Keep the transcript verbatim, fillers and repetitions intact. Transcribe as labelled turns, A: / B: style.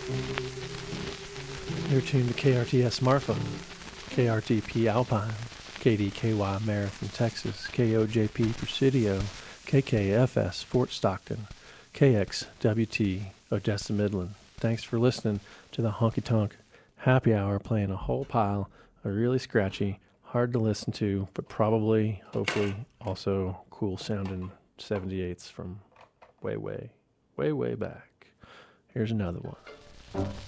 A: You're tuned to K R T S Marfa, K R T P Alpine, K D K Y Marathon, Texas, K O J P Presidio, K K F S Fort Stockton, K X W T Odessa Midland. Thanks for listening to the Honky Tonk Happy Hour, playing a whole pile of really scratchy, hard to listen to, but probably, hopefully, also cool sounding seventy-eights from way, way, way, way back. Here's another one.